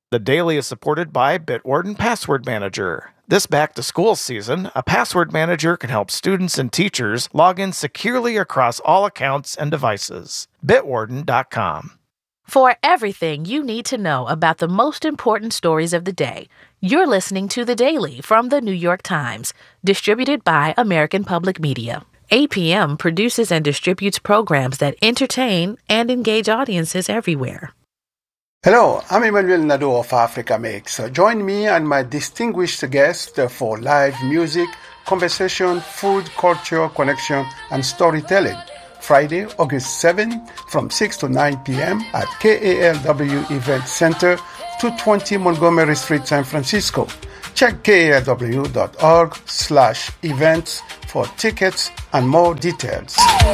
The Daily is supported by Bitwarden Password Manager. This back-to-school season, a password manager can help students and teachers log in securely across all accounts and devices. Bitwarden.com. For everything you need to know about the most important stories of the day, you're listening to The Daily from The New York Times, distributed by American Public Media. APM produces and distributes programs that entertain and engage audiences everywhere. Hello, I'm Emmanuel Nadeau of Africa Mix. Join me and my distinguished guest for live music, conversation, food, culture, connection, and storytelling. Friday, August 7, from 6 to 9 p.m. at KALW Event Center, 220 Montgomery Street, San Francisco. Check kalw.org/events for tickets and more details.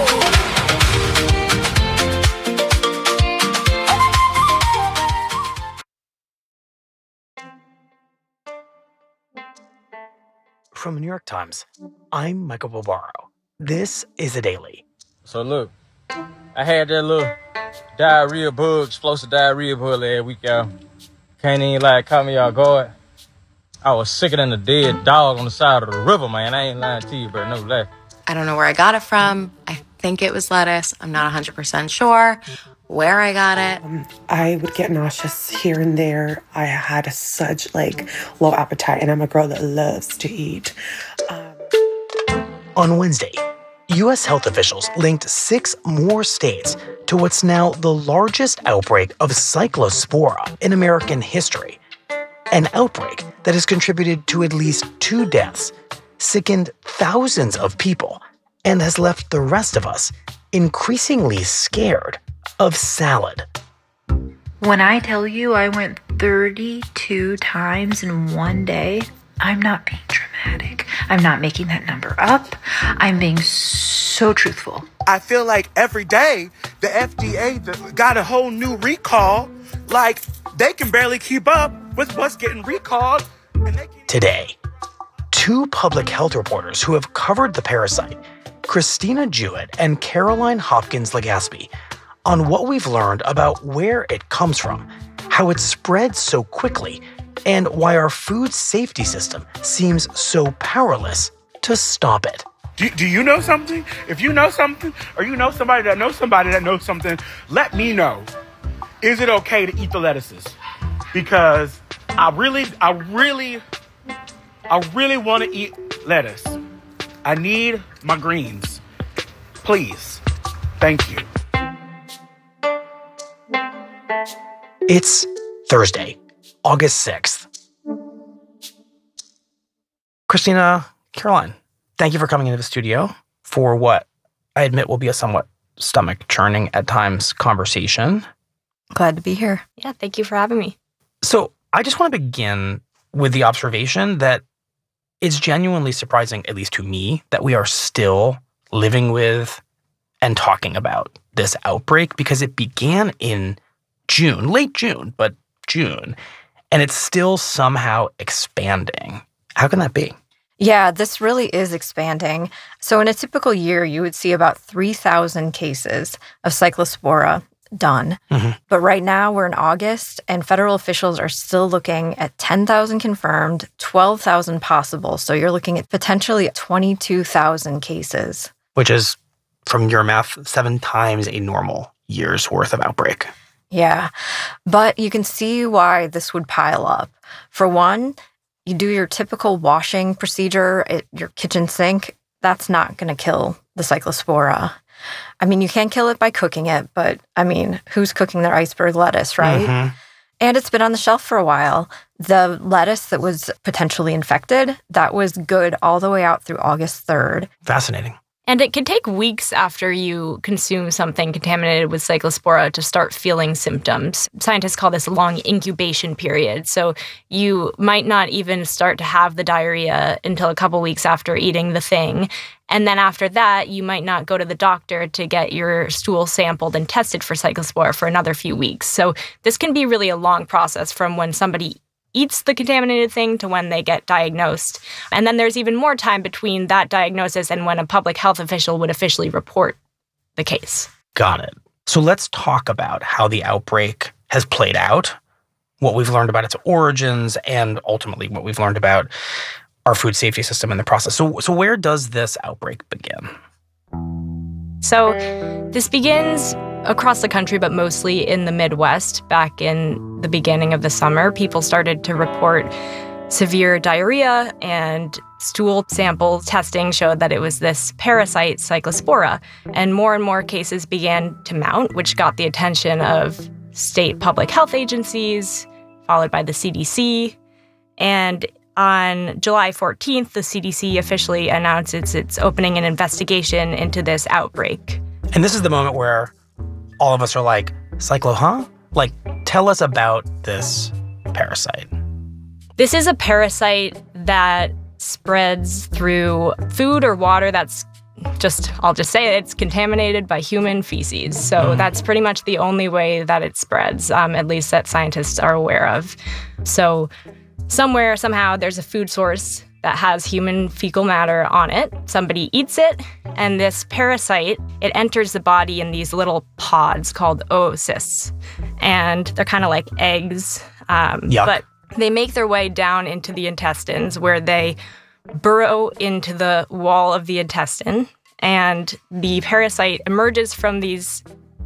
From the New York Times, I'm Michael Barbaro. This is The Daily. So look, I had that little diarrhea bug, explosive diarrhea bug last week, y'all. Can't even caught me off guard. I was sicker than a dead dog on the side of the river, man. I ain't lying to you, bro. No lie. I don't know where I got it from. I think it was lettuce. I'm not 100% sure where I got it. I would get nauseous here and there. I had such low appetite, and I'm a girl that loves to eat. On Wednesday, U.S. health officials linked 6 more states to what's now the largest outbreak of Cyclospora in American history. An outbreak that has contributed to at least 2 deaths, sickened thousands of people, and has left the rest of us increasingly scared of salad. When I tell you I went 32 times in one day, I'm not being dramatic. I'm not making that number up. I'm being so truthful. I feel like every day the FDA got a whole new recall. They can barely keep up with what's getting recalled. Today, 2 public health reporters who have covered the parasite, Christina Jewett and Caroline Hopkins-Legaspi, on what we've learned about where it comes from, how it spreads so quickly, and why our food safety system seems so powerless to stop it. Do you know something? If you know something, or you know somebody that knows something, let me know. Is it okay to eat the lettuces? Because I really want to eat lettuce. I need my greens. Please. Thank you. It's Thursday, August 6th. Christina, Caroline, thank you for coming into the studio for what I admit will be a somewhat stomach-churning at times conversation. Glad to be here. Yeah, thank you for having me. So I just want to begin with the observation that it's genuinely surprising, at least to me, that we are still living with and talking about this outbreak, because it began in June, late June, but June, and it's still somehow expanding. How can that be? Yeah, this really is expanding. So in a typical year, you would see about 3,000 cases of Cyclospora done. Mm-hmm. But right now we're in August, and federal officials are still looking at 10,000 confirmed, 12,000 possible. So you're looking at potentially 22,000 cases. Which is, from your math, 7 times a normal year's worth of outbreak. Yeah, but you can see why this would pile up. For one, you do your typical washing procedure at your kitchen sink. That's not going to kill the Cyclospora. I mean, you can kill it by cooking it, but who's cooking their iceberg lettuce, right? Mm-hmm. And it's been on the shelf for a while. The lettuce that was potentially infected, that was good all the way out through August 3rd. Fascinating. And it can take weeks after you consume something contaminated with Cyclospora to start feeling symptoms. Scientists call this a long incubation period. So you might not even start to have the diarrhea until a couple weeks after eating the thing. And then after that, you might not go to the doctor to get your stool sampled and tested for Cyclospora for another few weeks. So this can be really a long process from when somebody eats the contaminated thing to when they get diagnosed. And then there's even more time between that diagnosis and when a public health official would officially report the case. Got it. So let's talk about how the outbreak has played out what we've learned about its origins, and ultimately what we've learned about our food safety system in the process. So where does this outbreak begin? So this begins across the country, but mostly in the Midwest. Back in the beginning of the summer, people started to report severe diarrhea, and stool sample testing showed that it was this parasite, Cyclospora. And more cases began to mount, which got the attention of state public health agencies, followed by the CDC. And on July 14th, the CDC officially announced it's opening an investigation into this outbreak. And this is the moment where all of us are like, Cyclo, huh? Like, tell us about this parasite. This is a parasite that spreads through food or water that's I'll just say it's contaminated by human feces. So that's pretty much the only way that it spreads, at least that scientists are aware of. So somewhere, somehow, there's a food source that has human fecal matter on it. Somebody eats it, and this parasite, it enters the body in these little pods called oocysts. And they're kind of like eggs. But they make their way down into the intestines, where they burrow into the wall of the intestine, and the parasite emerges from these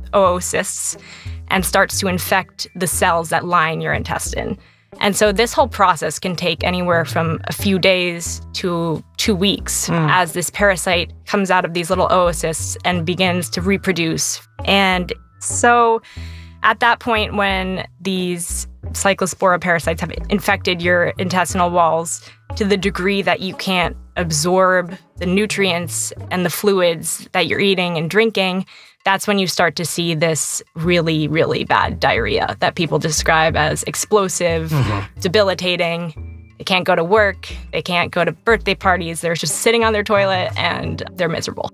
oocysts and starts to infect the cells that line your intestine. And so this whole process can take anywhere from a few days to 2 weeks as this parasite comes out of these little oocysts and begins to reproduce. And so at that point, when these Cyclospora parasites have infected your intestinal walls to the degree that you can't absorb the nutrients and the fluids that you're eating and drinking, that's when you start to see this really, really bad diarrhea that people describe as explosive, debilitating. They can't go to work. They can't go to birthday parties. They're just sitting on their toilet and they're miserable.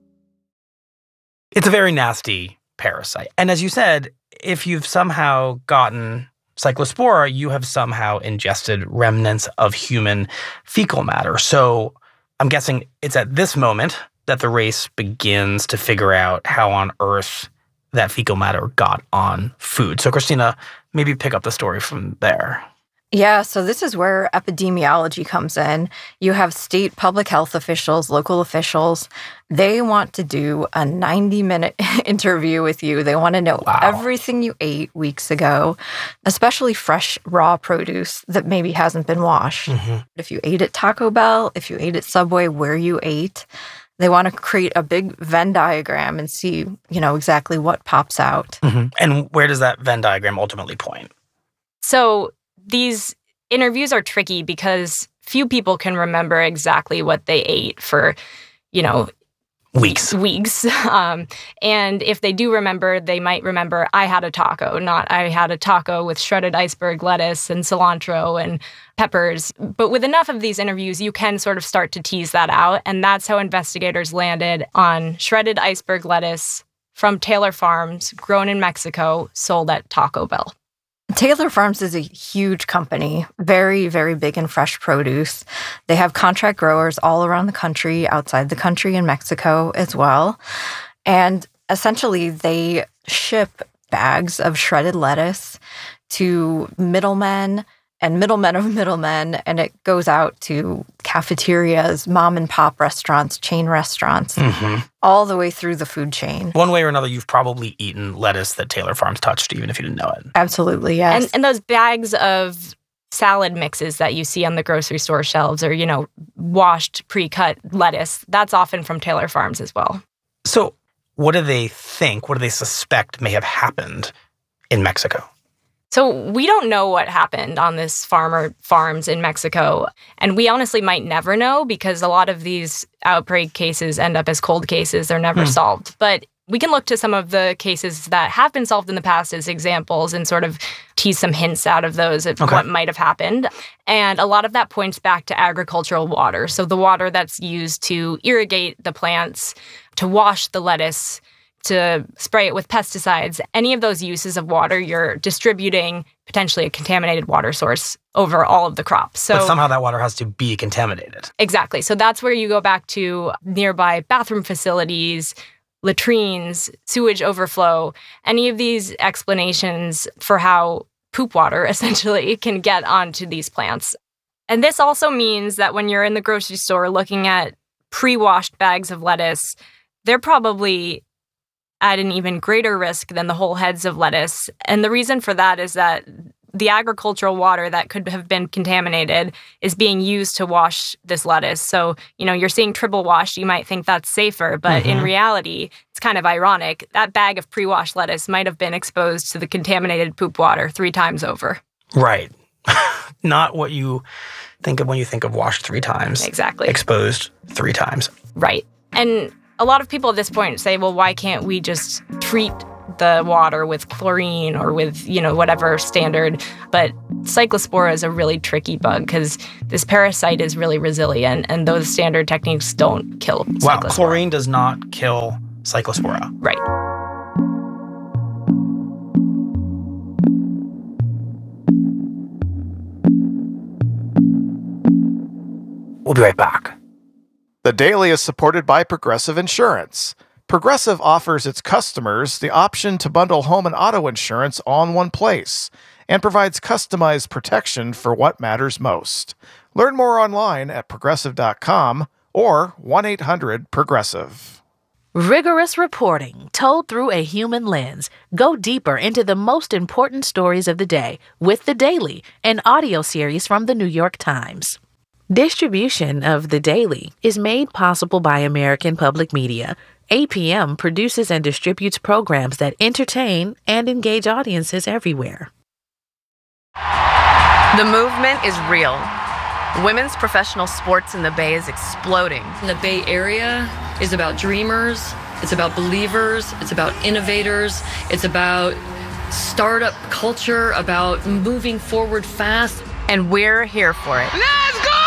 It's a very nasty parasite. And as you said, if you've somehow gotten Cyclospora, you have somehow ingested remnants of human fecal matter. So I'm guessing it's at this moment that the race begins to figure out how on earth that fecal matter got on food. So Christina, maybe pick up the story from there. Yeah, so this is where epidemiology comes in. You have state public health officials, local officials. They want to do a 90-minute interview with you. They want to know everything you ate weeks ago, especially fresh, raw produce that maybe hasn't been washed. If you ate at Taco Bell, if you ate at Subway, where you ate. They want to create a big Venn diagram and see, exactly what pops out. And where does that Venn diagram ultimately point? So these interviews are tricky because few people can remember exactly what they ate for, weeks. And if they do remember, they might remember, I had a taco, not I had a taco with shredded iceberg lettuce and cilantro and peppers. But with enough of these interviews, you can sort of start to tease that out. And that's how investigators landed on shredded iceberg lettuce from Taylor Farms, grown in Mexico, sold at Taco Bell. Taylor Farms is a huge company, very, very big in fresh produce. They have contract growers all around the country, outside the country, in Mexico as well. And essentially, they ship bags of shredded lettuce to middlemen and middlemen of middlemen, and it goes out to cafeterias, mom and pop restaurants, chain restaurants, all the way through the food chain. One way or another, you've probably eaten lettuce that Taylor Farms touched, even if you didn't know it. Absolutely, yes. And those bags of salad mixes that you see on the grocery store shelves or, washed, pre-cut lettuce, that's often from Taylor Farms as well. So what do they suspect may have happened in Mexico? So we don't know what happened on this farm or farms in Mexico. And we honestly might never know because a lot of these outbreak cases end up as cold cases. They're never solved. But we can look to some of the cases that have been solved in the past as examples and sort of tease some hints out of those of what might have happened. And a lot of that points back to agricultural water. So the water that's used to irrigate the plants, to wash the lettuce, to spray it with pesticides, any of those uses of water, you're distributing potentially a contaminated water source over all of the crops. So, but somehow that water has to be contaminated. Exactly. So that's where you go back to nearby bathroom facilities, latrines, sewage overflow, any of these explanations for how poop water, essentially, can get onto these plants. And this also means that when you're in the grocery store looking at pre-washed bags of lettuce, they're probably at an even greater risk than the whole heads of lettuce. And the reason for that is that the agricultural water that could have been contaminated is being used to wash this lettuce. So, you're seeing triple wash, you might think that's safer, but in reality, it's kind of ironic. That bag of pre-washed lettuce might have been exposed to the contaminated poop water 3 times over. Right. Not what you think of when you think of washed 3 times. Exactly. Exposed 3 times. Right. And a lot of people at this point say, well, why can't we just treat the water with chlorine or with, whatever standard? But Cyclospora is a really tricky bug because this parasite is really resilient, and those standard techniques don't kill Cyclospora. Wow, chlorine does not kill Cyclospora. Right. We'll be right back. The Daily is supported by Progressive Insurance. Progressive offers its customers the option to bundle home and auto insurance all in one place and provides customized protection for what matters most. Learn more online at progressive.com or 1-800-PROGRESSIVE. Rigorous reporting told through a human lens. Go deeper into the most important stories of the day with The Daily, an audio series from the New York Times. Distribution of The Daily is made possible by American Public Media. APM produces and distributes programs that entertain and engage audiences everywhere. The movement is real. Women's professional sports in the Bay is exploding. The Bay Area is about dreamers, it's about believers, it's about innovators, it's about startup culture, about moving forward fast. And we're here for it. Let's go!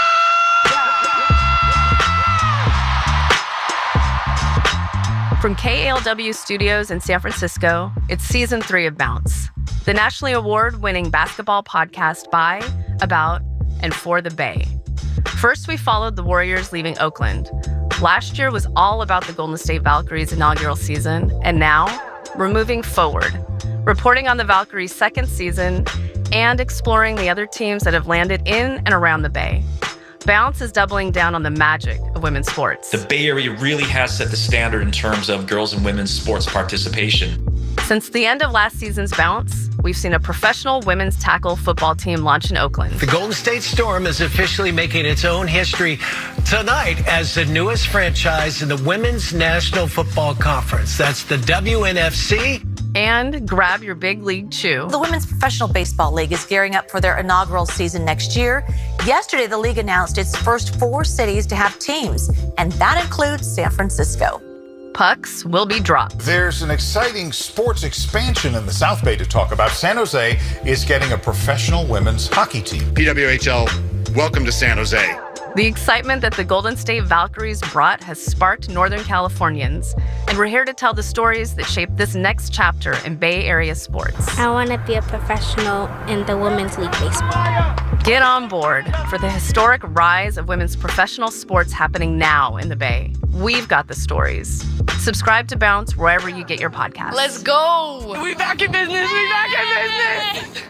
From KALW Studios in San Francisco, it's Season 3 of Bounce, the nationally award-winning basketball podcast by, about, and for the Bay. First, we followed the Warriors leaving Oakland. Last year was all about the Golden State Valkyries' inaugural season, and now we're moving forward, reporting on the Valkyries' second season and exploring the other teams that have landed in and around the Bay. Bounce is doubling down on the magic of women's sports. The Bay Area really has set the standard in terms of girls and women's sports participation. Since the end of last season's Bounce, we've seen a professional women's tackle football team launch in Oakland. The Golden State Storm is officially making its own history tonight as the newest franchise in the Women's National Football Conference. That's the WNFC. And grab your big league chew. The Women's Professional Baseball League is gearing up for their inaugural season next year. Yesterday, the league announced its first 4 cities to have teams, and that includes San Francisco. Pucks will be dropped. There's an exciting sports expansion in the South Bay to talk about. San Jose is getting a professional women's hockey team. PWHL, welcome to San Jose. The excitement that the Golden State Valkyries brought has sparked Northern Californians, and we're here to tell the stories that shape this next chapter in Bay Area sports. I want to be a professional in the Women's League Baseball. Get on board for the historic rise of women's professional sports happening now in the Bay. We've got the stories. Subscribe to Bounce wherever you get your podcasts. Let's go! We back in business! We back in business!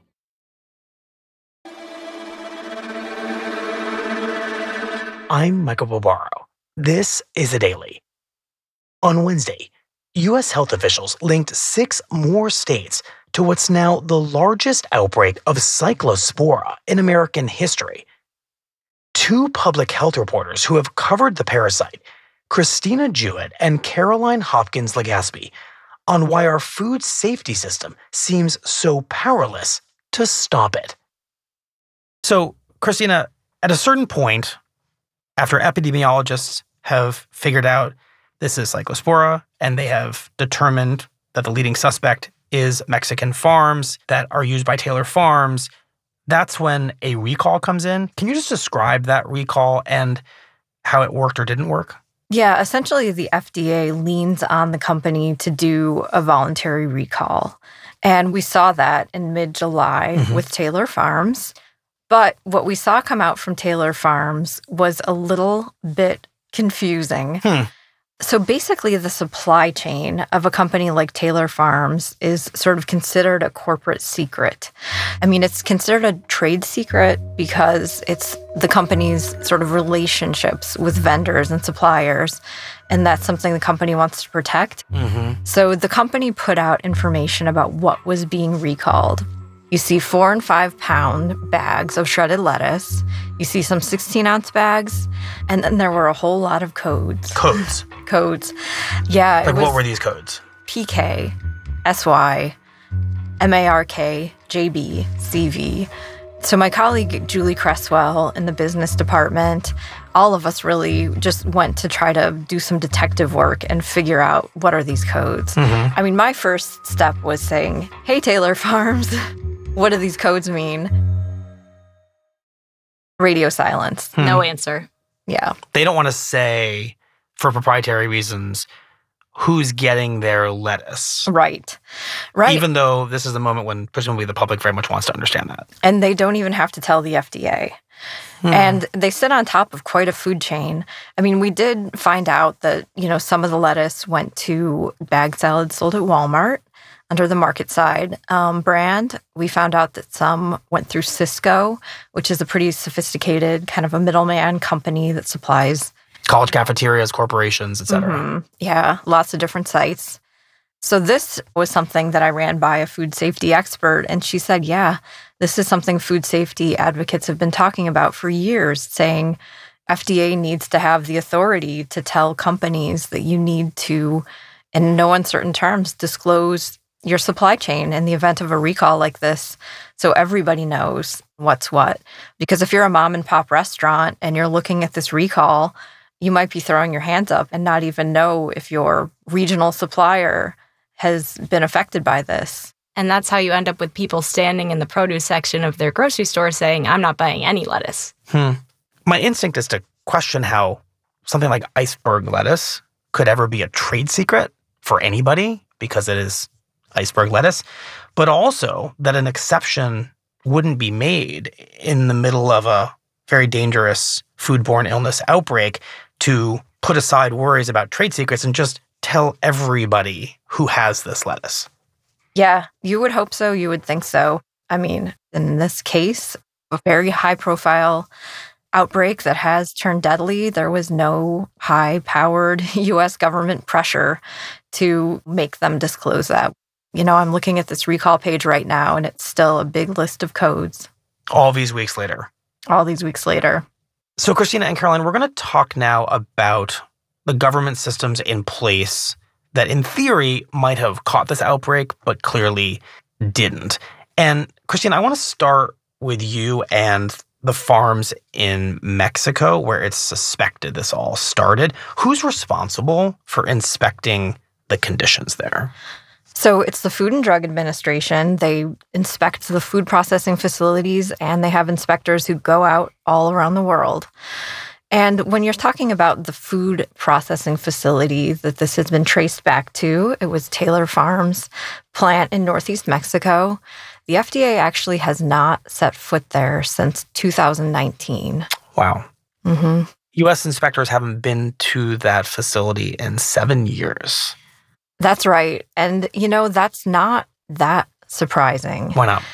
I'm Michael Bobaro. This is The Daily. On Wednesday, U.S. health officials linked 6 more states to what's now the largest outbreak of Cyclospora in American history. 2 public health reporters who have covered the parasite, Christina Jewett and Caroline Hopkins-Legaspi, on why our food safety system seems so powerless to stop it. So, Christina, at a certain point, after epidemiologists have figured out this is Cyclospora, and they have determined that the leading suspect is Mexican farms that are used by Taylor Farms, that's when a recall comes in. Can you just describe that recall and how it worked or didn't work? Yeah, essentially the FDA leans on the company to do a voluntary recall. And we saw that in mid-July with Taylor Farms. But what we saw come out from Taylor Farms was a little bit confusing. So basically, the supply chain of a company like Taylor Farms is sort of considered a corporate secret. I mean, it's considered a trade secret because it's the company's sort of relationships with vendors and suppliers, and that's something the company wants to protect. Mm-hmm. So the company put out information about what was being recalled. You see 4 and 5 pound bags of shredded lettuce. You see some 16-ounce bags. And then there were a whole lot of codes. Codes. Yeah. Like, what were these codes? PK, SY, MARK, JB, CV. So my colleague, Julie Cresswell, in the business department, all of us really just went to try to do some detective work and figure out what are these codes. Mm-hmm. I mean, my first step was saying, hey, Taylor Farms, what do these codes mean? Radio silence. No answer. Yeah. They don't want to say, for proprietary reasons, who's getting their lettuce. Right. Even though this is the moment when presumably the public very much wants to understand that. And they don't even have to tell the FDA. And they sit on top of quite a food chain. I mean, we did find out that, some of the lettuce went to bag salads sold at Walmart under the Market Side brand. We found out that some went through Sysco, which is a pretty sophisticated kind of a middleman company that supplies college cafeterias, corporations, et cetera. Mm-hmm. Yeah, lots of different sites. So this was something that I ran by a food safety expert, and she said, yeah, this is something food safety advocates have been talking about for years, saying FDA needs to have the authority to tell companies that you need to, in no uncertain terms, disclose your supply chain in the event of a recall like this, so everybody knows what's what. Because if you're a mom and pop restaurant and you're looking at this recall, you might be throwing your hands up and not even know if your regional supplier has been affected by this. And that's how you end up with people standing in the produce section of their grocery store saying, I'm not buying any lettuce. My instinct is to question how something like iceberg lettuce could ever be a trade secret for anybody because it is iceberg lettuce, but also that an exception wouldn't be made in the middle of a very dangerous foodborne illness outbreak to put aside worries about trade secrets and just tell everybody who has this lettuce. Yeah, you would hope so. You would think so. I mean, in this case, a very high-profile outbreak that has turned deadly, there was no high-powered U.S. government pressure to make them disclose that. I'm looking at this recall page right now, and it's still a big list of codes. All these weeks later. So, Christina and Caroline, we're going to talk now about the government systems in place that, in theory, might have caught this outbreak, but clearly didn't. And, Christina, I want to start with you and the farms in Mexico where it's suspected this all started. Who's responsible for inspecting the conditions there? So it's the Food and Drug Administration. They inspect the food processing facilities, and they have inspectors who go out all around the world. And when you're talking about the food processing facility that this has been traced back to, it was Taylor Farms plant in Northeast Mexico. The FDA actually has not set foot there since 2019. Wow. Mm-hmm. U.S. inspectors haven't been to that facility in 7 years. That's right. And, that's not that surprising. Why not?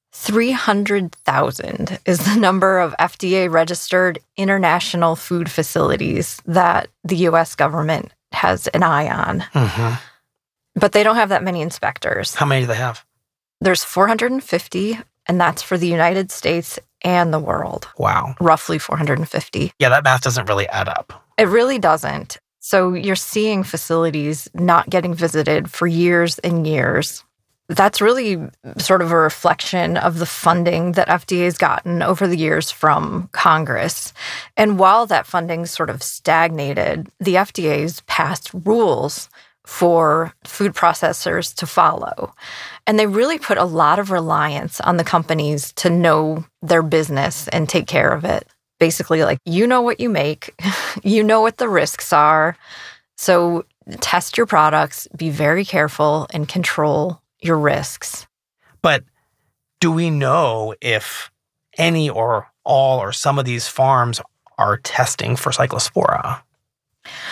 300,000 is the number of FDA-registered international food facilities that the U.S. government has an eye on. Mm-hmm. But they don't have that many inspectors. How many do they have? There's 450, and that's for the United States and the world. Wow. Roughly 450. Yeah, that math doesn't really add up. It really doesn't. So you're seeing facilities not getting visited for years and years. That's really sort of a reflection of the funding that FDA has gotten over the years from Congress. And while that funding sort of stagnated, the FDA's passed rules for food processors to follow. And they really put a lot of reliance on the companies to know their business and take care of it. Basically, you know what you make, you know what the risks are. So test your products, be very careful, and control your risks. But do we know if any or all or some of these farms are testing for Cyclospora?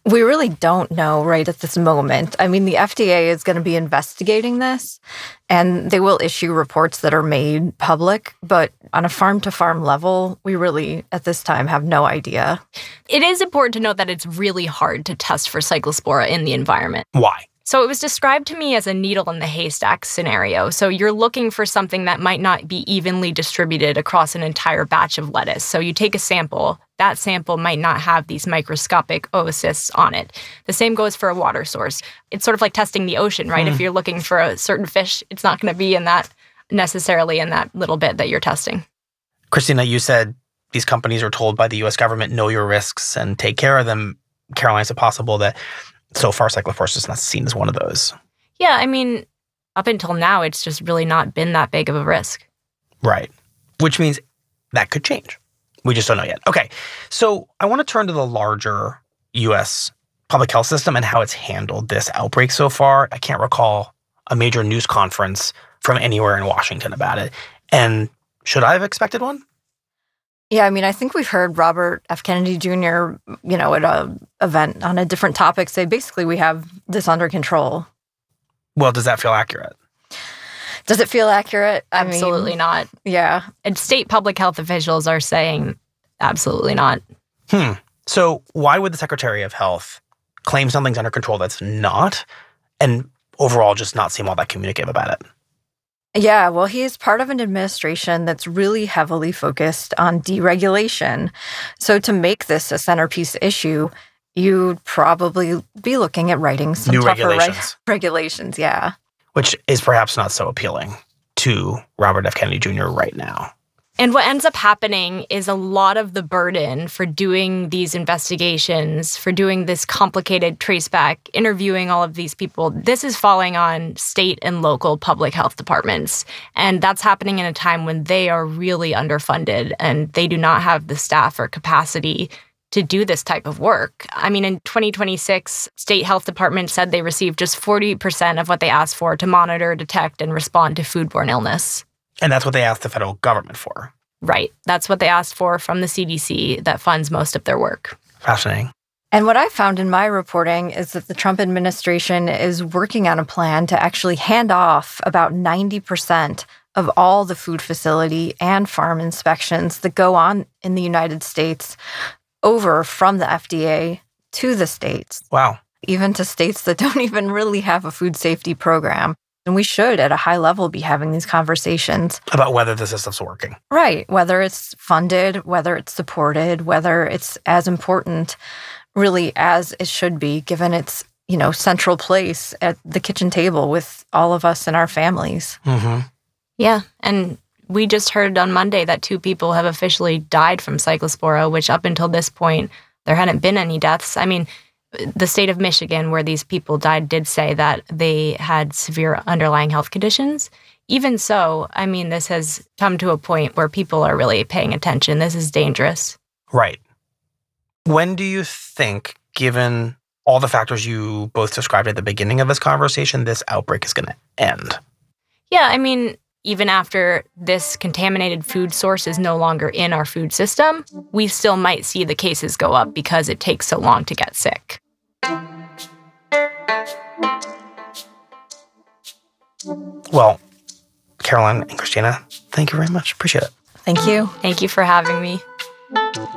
We really don't know right at this moment. I mean, the FDA is going to be investigating this, and they will issue reports that are made public. But on a farm-to-farm level, we really, at this time, have no idea. It is important to note that it's really hard to test for Cyclospora in the environment. Why? So it was described to me as a needle in the haystack scenario. So you're looking for something that might not be evenly distributed across an entire batch of lettuce. So you take a sample. That sample might not have these microscopic oocysts on it. The same goes for a water source. It's sort of like testing the ocean, right? If you're looking for a certain fish, it's not going to be necessarily in that little bit that you're testing. Christina, you said these companies are told by the U.S. government, know your risks and take care of them. Caroline, is it possible that so far Cyclospora is not seen as one of those? Yeah, I mean, up until now, it's just really not been that big of a risk. Right. Which means that could change. We just don't know yet. Okay, so I want to turn to the larger U.S. public health system and how it's handled this outbreak so far. I can't recall a major news conference from anywhere in Washington about it. And should I have expected one? Yeah, I mean, I think we've heard Robert F. Kennedy Jr., at an event on a different topic say, basically, we have this under control. Well, does that feel accurate? Does it feel accurate? Absolutely not. Yeah. And state public health officials are saying absolutely not. So why would the Secretary of Health claim something's under control that's not, and overall just not seem all that communicative about it? Yeah, well, he is part of an administration that's really heavily focused on deregulation. So to make this a centerpiece issue, you'd probably be looking at writing some new tougher regulations. Regulations, yeah. Which is perhaps not so appealing to Robert F. Kennedy Jr. right now. And what ends up happening is a lot of the burden for doing these investigations, for doing this complicated traceback, interviewing all of these people, this is falling on state and local public health departments. And that's happening in a time when they are really underfunded and they do not have the staff or capacity to do this type of work. I mean, in 2026, state health departments said they received just 40% of what they asked for to monitor, detect, and respond to foodborne illness. And that's what they asked the federal government for. Right. That's what they asked for from the CDC that funds most of their work. Fascinating. And what I found in my reporting is that the Trump administration is working on a plan to actually hand off about 90% of all the food facility and farm inspections that go on in the United States over from the FDA to the states. Wow. Even to states that don't even really have a food safety program. And we should, at a high level, be having these conversations. About whether the system's working. Right. Whether it's funded, whether it's supported, whether it's as important, really, as it should be, given its, central place at the kitchen table with all of us and our families. Mm-hmm. Yeah. And we just heard on Monday that 2 people have officially died from Cyclospora, which up until this point, there hadn't been any deaths. I mean, the state of Michigan, where these people died, did say that they had severe underlying health conditions. Even so, I mean, this has come to a point where people are really paying attention. This is dangerous. Right. When do you think, given all the factors you both described at the beginning of this conversation, this outbreak is going to end? Yeah, I mean, even after this contaminated food source is no longer in our food system, we still might see the cases go up because it takes so long to get sick. Well, Caroline and Christina, thank you very much. Appreciate it. Thank you. Thank you for having me.